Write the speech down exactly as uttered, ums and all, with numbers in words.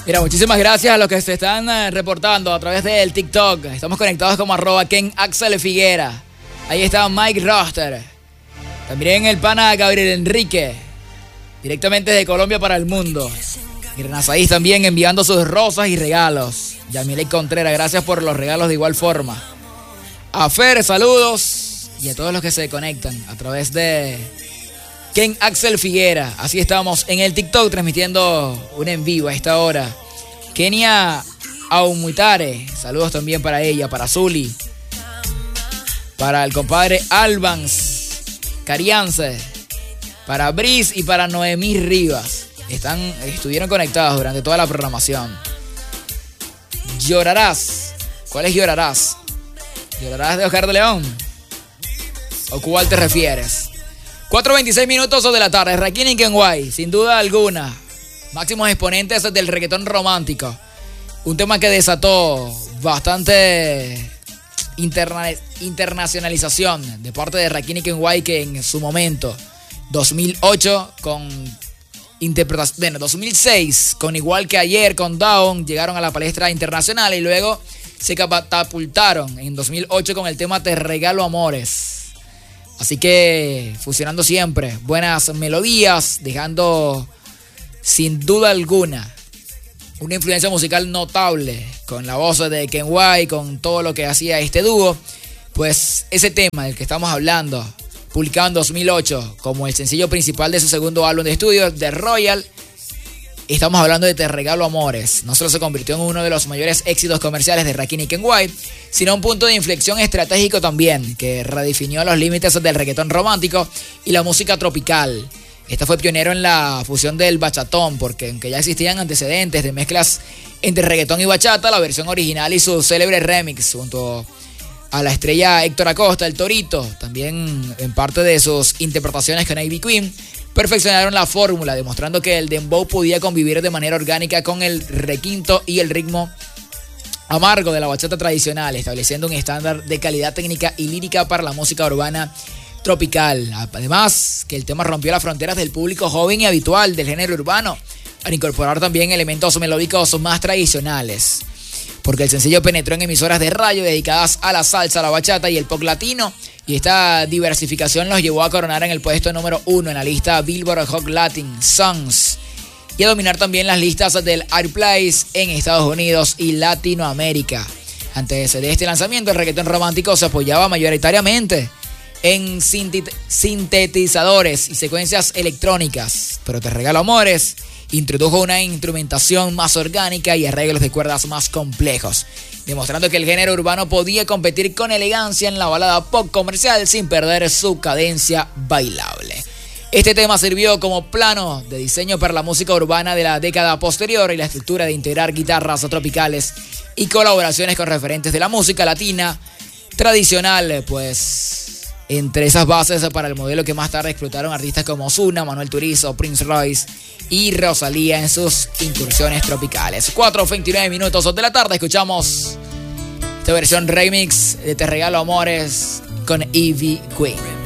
Mira, muchísimas gracias a los que se están eh, reportando a través del TikTok. Estamos conectados como arroba Ken Axel Figuera. Ahí está Mike Roster. También el pana Gabriel Enrique, directamente de Colombia para el mundo. Y Renazaís también enviando sus rosas y regalos. Yamilei Contreras, gracias por los regalos de igual forma. A Fer, saludos. Y a todos los que se conectan a través de Ken Axel Figuera. Así estamos en el TikTok transmitiendo un en vivo a esta hora. Kenia Aumutare, saludos también para ella, para Zuli, para el compadre Albans Cariance, para Brice y para Noemí Rivas. Están, estuvieron conectados durante toda la programación. Llorarás. ¿Cuál es Llorarás? ¿Llorarás de Oscar de León? ¿O cuál te refieres? cuatro veintiséis minutos de la tarde. Rakim y Kenway, sin duda alguna, máximos exponentes del reggaetón romántico. Un tema que desató bastante interna- internacionalización de parte de Rakim y Kenway, que en su momento, dos mil ocho, con interpretación, bueno, dos mil seis, con Igual que Ayer, con Down, llegaron a la palestra internacional y luego se catapultaron en dos mil ocho con el tema Te Regalo Amores. Así que fusionando siempre buenas melodías, dejando sin duda alguna una influencia musical notable con la voz de Kenway, con todo lo que hacía este dúo. Pues ese tema del que estamos hablando, publicado en dos mil ocho como el sencillo principal de su segundo álbum de estudio, The Royal, estamos hablando de Te Regalo Amores. No solo se convirtió en uno de los mayores éxitos comerciales de Rakim y Kenway, sino un punto de inflexión estratégico también, que redefinió los límites del reggaetón romántico y la música tropical. Este fue pionero en la fusión del bachatón, porque aunque ya existían antecedentes de mezclas entre reggaetón y bachata, la versión original y su célebre remix junto a la estrella Héctor Acosta, el Torito, también en parte de sus interpretaciones con Ivy Queen, perfeccionaron la fórmula, demostrando que el dembow podía convivir de manera orgánica con el requinto y el ritmo amargo de la bachata tradicional, estableciendo un estándar de calidad técnica y lírica para la música urbana tropical. Además, que el tema rompió las fronteras del público joven y habitual del género urbano, al incorporar también elementos melódicos más tradicionales, porque el sencillo penetró en emisoras de radio dedicadas a la salsa, la bachata y el pop latino, y esta diversificación los llevó a coronar en el puesto número uno en la lista Billboard Hot Latin Songs y a dominar también las listas del Airplays en Estados Unidos y Latinoamérica. Antes de este lanzamiento, el reggaetón romántico se apoyaba mayoritariamente en sintet- sintetizadores y secuencias electrónicas, pero Te Regalo Amores introdujo una instrumentación más orgánica y arreglos de cuerdas más complejos, demostrando que el género urbano podía competir con elegancia en la balada pop comercial sin perder su cadencia bailable. Este tema sirvió como plano de diseño para la música urbana de la década posterior y la estructura de integrar guitarras tropicales y colaboraciones con referentes de la música latina tradicional, pues entre esas bases para el modelo que más tarde explotaron artistas como Ozuna, Manuel Turizo, Prince Royce y Rosalía en sus incursiones tropicales. cuatro veintinueve minutos de la tarde, escuchamos esta versión remix de Te Regalo Amores con Ivy Queen.